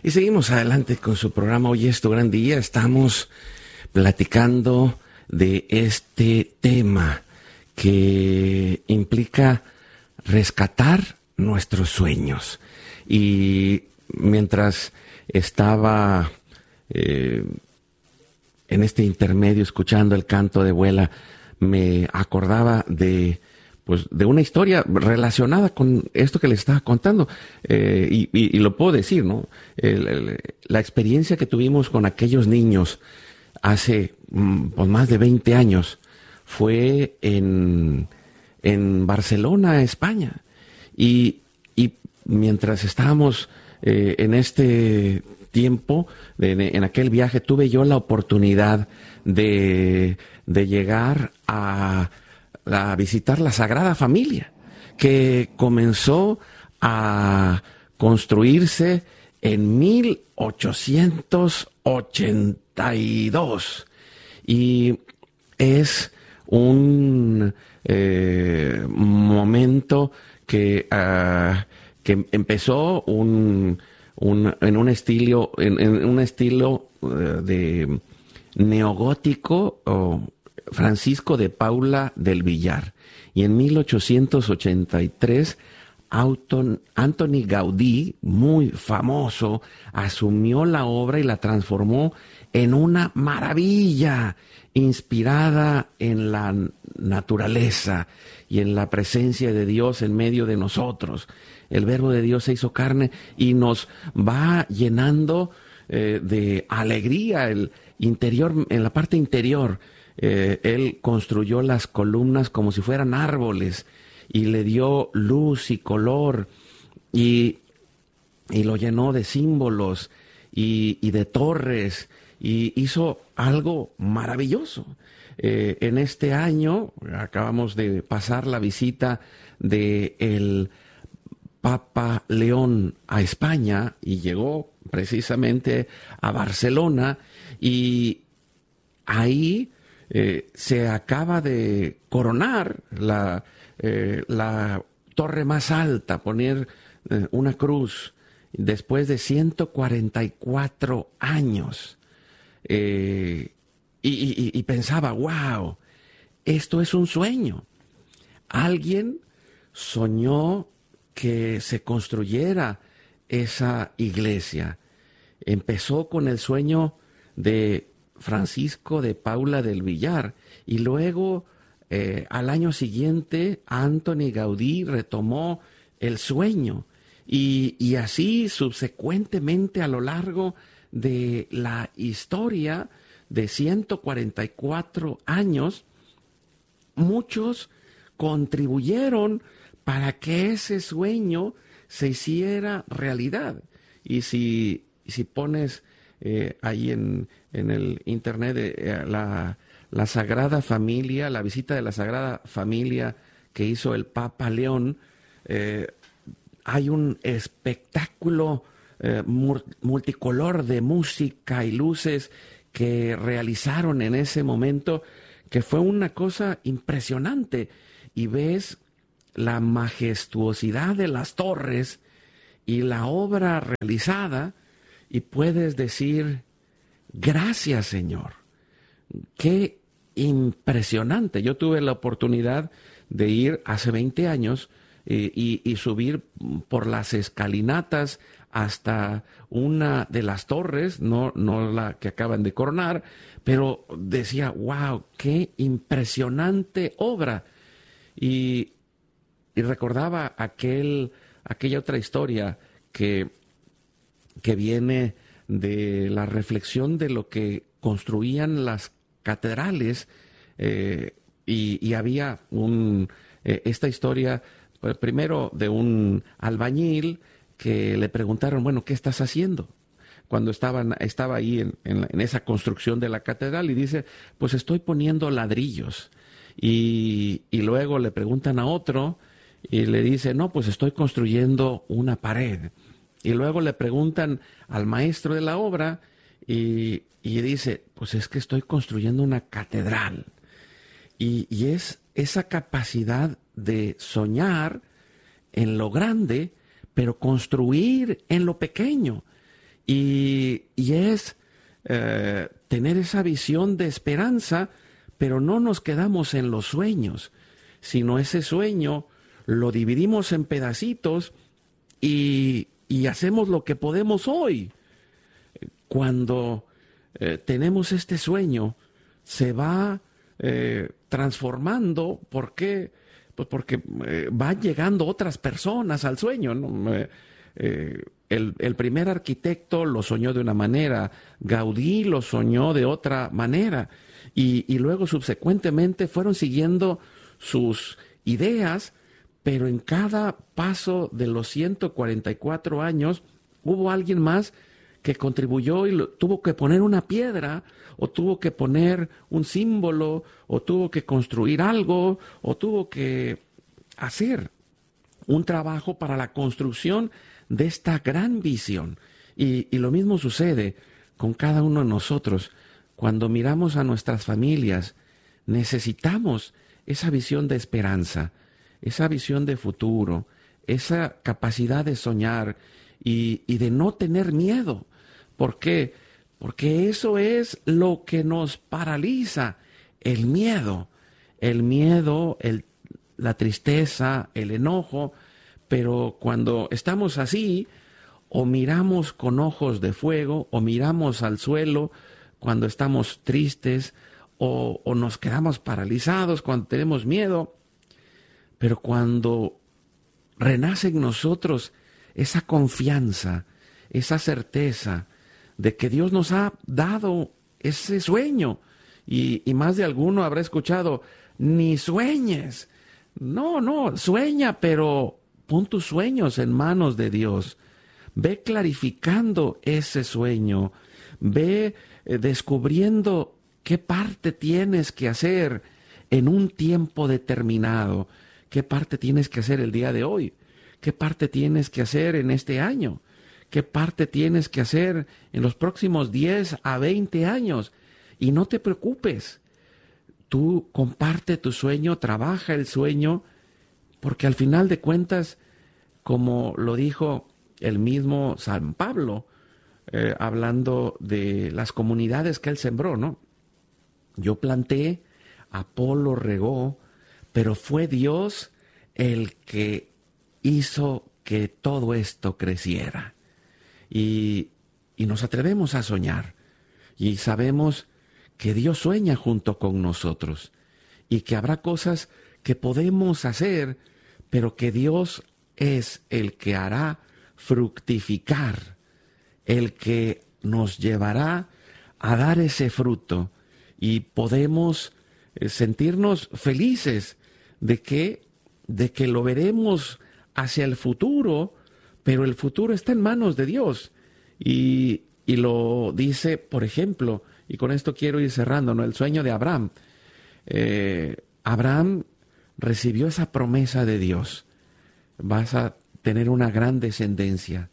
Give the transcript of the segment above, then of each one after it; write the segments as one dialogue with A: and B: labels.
A: Y seguimos adelante con su programa. Hoy es tu gran día. Estamos platicando de este tema que implica rescatar nuestros sueños. Y mientras estaba en este intermedio escuchando el canto de abuela, me acordaba de una historia relacionada con esto que les estaba contando, y lo puedo decir, ¿no? La experiencia que tuvimos con aquellos niños hace más de 20 años fue en Barcelona, España, y mientras estábamos en este tiempo, en aquel viaje, tuve yo la oportunidad de llegar a visitar la Sagrada Familia, que comenzó a construirse en 1882 y es un momento que empezó en un estilo de neogótico Francisco de Paula del Villar. Y en 1883, Antoni Gaudí, muy famoso, asumió la obra y la transformó en una maravilla, inspirada en la naturaleza y en la presencia de Dios en medio de nosotros. El Verbo de Dios se hizo carne y nos va llenando de alegría el interior, en la parte interior. Él construyó las columnas como si fueran árboles y le dio luz y color y lo llenó de símbolos y de torres y hizo algo maravilloso. En este año acabamos de pasar la visita del Papa León a España y llegó precisamente a Barcelona, y ahí se acaba de coronar la torre más alta, poner una cruz después de 144 años. Y pensaba, wow, esto es un sueño. Alguien soñó que se construyera esa iglesia. Empezó con el sueño de Francisco de Paula del Villar, y luego al año siguiente Antoni Gaudí retomó el sueño, y así subsecuentemente a lo largo de la historia de 144 años, muchos contribuyeron para que ese sueño se hiciera realidad. Y si pones ahí en el internet la Sagrada Familia, la visita de la Sagrada Familia que hizo el Papa León, hay un espectáculo multicolor de música y luces que realizaron en ese momento, que fue una cosa impresionante, y ves la majestuosidad de las torres y la obra realizada, y puedes decir, gracias, Señor. Qué impresionante. Yo tuve la oportunidad de ir hace 20 años y subir por las escalinatas hasta una de las torres, no la que acaban de coronar, pero decía, wow, qué impresionante obra. Y recordaba aquella otra historia que viene de la reflexión de lo que construían las catedrales, y había esta historia, primero, de un albañil que le preguntaron, bueno, ¿qué estás haciendo? Cuando estaba ahí en esa construcción de la catedral, y dice, pues estoy poniendo ladrillos. Y luego le preguntan a otro y le dice, no, pues estoy construyendo una pared. Y luego le preguntan al maestro de la obra y dice, pues es que estoy construyendo una catedral. Y es esa capacidad de soñar en lo grande, pero construir en lo pequeño. Y es tener esa visión de esperanza, pero no nos quedamos en los sueños, sino ese sueño lo dividimos en pedacitos y hacemos lo que podemos hoy. Cuando tenemos este sueño, se va transformando. ¿Por qué? Pues porque van llegando otras personas al sueño, ¿no? El primer arquitecto lo soñó de una manera, Gaudí lo soñó de otra manera, y luego subsecuentemente fueron siguiendo sus ideas, pero en cada paso de los 144 años hubo alguien más que contribuyó y tuvo que poner una piedra, o tuvo que poner un símbolo, o tuvo que construir algo, o tuvo que hacer un trabajo para la construcción de esta gran visión. Y lo mismo sucede con cada uno de nosotros. Cuando miramos a nuestras familias, necesitamos esa visión de esperanza, esa visión de futuro, esa capacidad de soñar y de no tener miedo. ¿Por qué? Porque eso es lo que nos paraliza, el miedo, la tristeza, el enojo. Pero cuando estamos así, o miramos con ojos de fuego, o miramos al suelo cuando estamos tristes, o nos quedamos paralizados cuando tenemos miedo. Pero cuando renace en nosotros esa confianza, esa certeza de que Dios nos ha dado ese sueño, y más de alguno habrá escuchado, ni sueñes. No, sueña, pero pon tus sueños en manos de Dios. Ve clarificando ese sueño. Ve descubriendo qué parte tienes que hacer en un tiempo determinado. ¿Qué parte tienes que hacer el día de hoy? ¿Qué parte tienes que hacer en este año? ¿Qué parte tienes que hacer en los próximos 10 a 20 años? Y no te preocupes. Tú comparte tu sueño, trabaja el sueño, porque al final de cuentas, como lo dijo el mismo San Pablo, hablando de las comunidades que él sembró, ¿no? Yo planté, Apolo regó, pero fue Dios el que hizo que todo esto creciera. Y nos atrevemos a soñar, y sabemos que Dios sueña junto con nosotros, y que habrá cosas que podemos hacer, pero que Dios es el que hará fructificar, el que nos llevará a dar ese fruto, y podemos sentirnos felices de que lo veremos hacia el futuro, pero el futuro está en manos de Dios. Y lo dice, por ejemplo, y con esto quiero ir cerrando, ¿no? El sueño de Abraham. Abraham recibió esa promesa de Dios. Vas a tener una gran descendencia.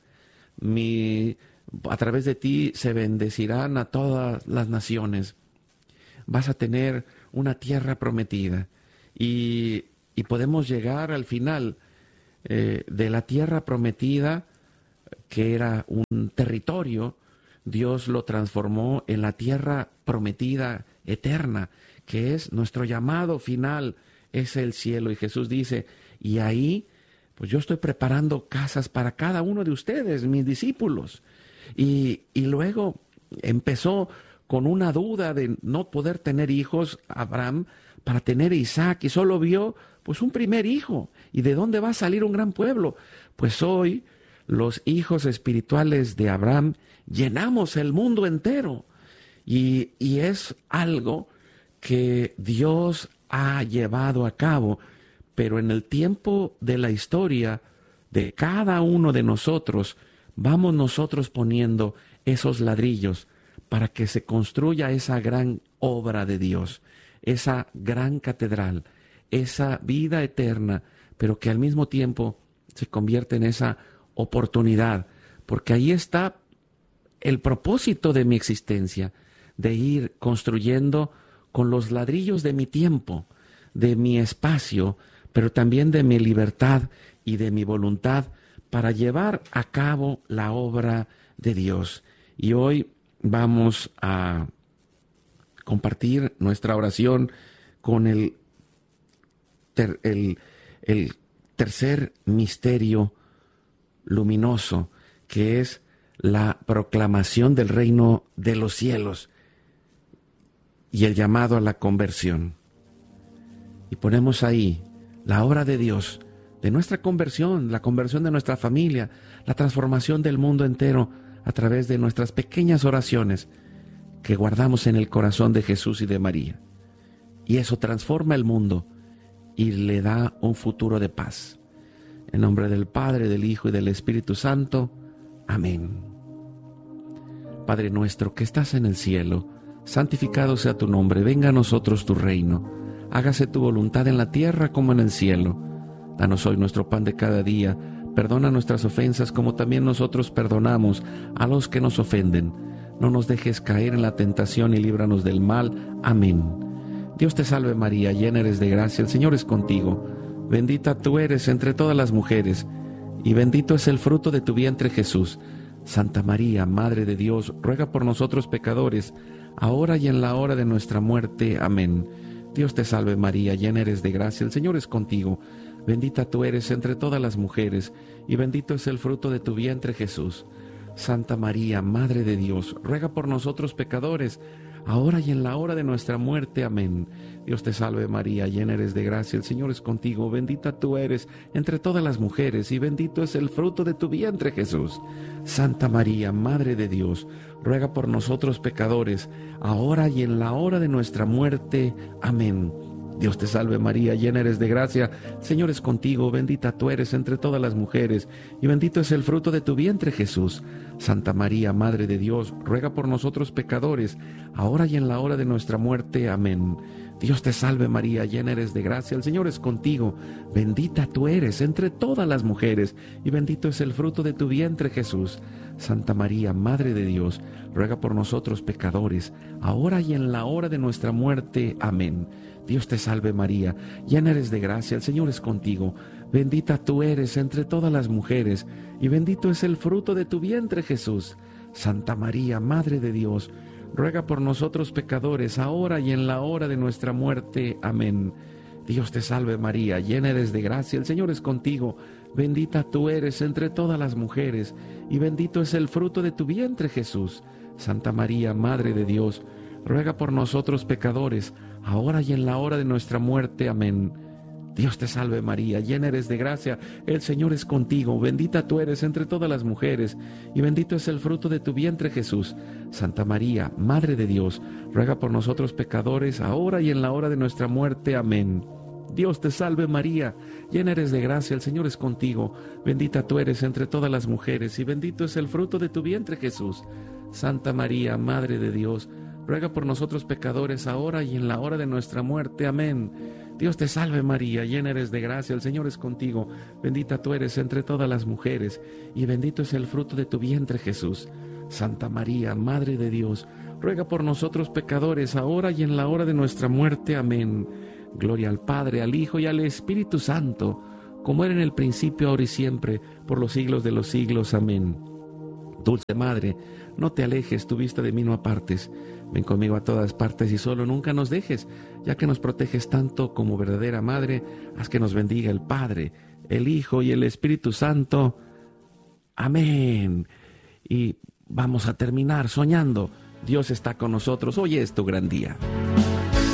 A: A través de ti se bendecirán a todas las naciones. Vas a tener una tierra prometida. Y podemos llegar al final de la tierra prometida, que era un territorio. Dios lo transformó en la tierra prometida eterna, que es nuestro llamado final, es el cielo. Y Jesús dice, y ahí, pues yo estoy preparando casas para cada uno de ustedes, mis discípulos. Y luego empezó con una duda de no poder tener hijos, Abraham, para tener a Isaac, y solo vio pues un primer hijo. ¿Y de dónde va a salir un gran pueblo? Pues hoy los hijos espirituales de Abraham llenamos el mundo entero. Y es algo que Dios ha llevado a cabo, pero en el tiempo de la historia de cada uno de nosotros, vamos nosotros poniendo esos ladrillos para que se construya esa gran obra de Dios, esa gran catedral, esa vida eterna, pero que al mismo tiempo se convierte en esa oportunidad, porque ahí está el propósito de mi existencia, de ir construyendo con los ladrillos de mi tiempo, de mi espacio, pero también de mi libertad y de mi voluntad, para llevar a cabo la obra de Dios. Y hoy vamos a compartir nuestra oración con el tercer misterio luminoso, que es la proclamación del reino de los cielos y el llamado a la conversión. Y ponemos ahí la obra de Dios, de nuestra conversión, la conversión de nuestra familia, la transformación del mundo entero a través de nuestras pequeñas oraciones que guardamos en el corazón de Jesús y de María. Y eso transforma el mundo y le da un futuro de paz. En nombre del Padre, del Hijo y del Espíritu Santo. Amén. Padre nuestro que estás en el cielo, santificado sea tu nombre, venga a nosotros tu reino. Hágase tu voluntad en la tierra como en el cielo. Danos hoy nuestro pan de cada día. Perdona nuestras ofensas como también nosotros perdonamos a los que nos ofenden. No nos dejes caer en la tentación y líbranos del mal. Amén. Dios te salve María, llena eres de gracia, el Señor es contigo. Bendita tú eres entre todas las mujeres, y bendito es el fruto de tu vientre Jesús. Santa María, Madre de Dios, ruega por nosotros pecadores, ahora y en la hora de nuestra muerte. Amén. Dios te salve María, llena eres de gracia, el Señor es contigo. Bendita tú eres entre todas las mujeres, y bendito es el fruto de tu vientre Jesús. Santa María, Madre de Dios, ruega por nosotros pecadores, ahora y en la hora de nuestra muerte. Amén. Dios te salve María, llena eres de gracia, el Señor es contigo, bendita tú eres entre todas las mujeres, y bendito es el fruto de tu vientre Jesús. Santa María, Madre de Dios, ruega por nosotros pecadores, ahora y en la hora de nuestra muerte. Amén. Dios te salve María, llena eres de gracia, el Señor es contigo, bendita tú eres entre todas las mujeres, y bendito es el fruto de tu vientre Jesús. Santa María, Madre de Dios, ruega por nosotros pecadores, ahora y en la hora de nuestra muerte. Amén. Dios te salve María, llena eres de gracia, el Señor es contigo, bendita tú eres entre todas las mujeres, y bendito es el fruto de tu vientre Jesús. Santa María, Madre de Dios, ruega por nosotros pecadores, ahora y en la hora de nuestra muerte. Amén. Dios te salve María, llena eres de gracia, el Señor es contigo, bendita tú eres entre todas las mujeres, y bendito es el fruto de tu vientre Jesús. Santa María, Madre de Dios, ruega por nosotros pecadores, ahora y en la hora de nuestra muerte. Amén. Dios te salve María, llena eres de gracia, el Señor es contigo, bendita tú eres entre todas las mujeres, y bendito es el fruto de tu vientre Jesús. Santa María, Madre de Dios, ruega por nosotros pecadores, ahora y en la hora de nuestra muerte. Amén. Dios te salve María, llena eres de gracia, el Señor es contigo, bendita tú eres entre todas las mujeres, y bendito es el fruto de tu vientre Jesús. Santa María, Madre de Dios, ruega por nosotros pecadores, ahora y en la hora de nuestra muerte. Amén. Dios te salve María, llena eres de gracia, el Señor es contigo, bendita tú eres entre todas las mujeres, y bendito es el fruto de tu vientre Jesús. Santa María, Madre de Dios, ruega por nosotros pecadores, ahora y en la hora de nuestra muerte. Amén. Dios te salve María, llena eres de gracia, el Señor es contigo, bendita tú eres entre todas las mujeres, y bendito es el fruto de tu vientre Jesús. Santa María, Madre de Dios, ruega por nosotros pecadores, ahora y en la hora de nuestra muerte. Amén. Gloria al Padre, al Hijo y al Espíritu Santo, como era en el principio, ahora y siempre, por los siglos de los siglos. Amén. Dulce Madre, no te alejes, tu vista de mí no apartes. Ven conmigo a todas partes y solo nunca nos dejes, ya que nos proteges tanto como verdadera Madre. Haz que nos bendiga el Padre, el Hijo y el Espíritu Santo. Amén. Y vamos a terminar soñando. Dios está con nosotros. Hoy es tu gran día.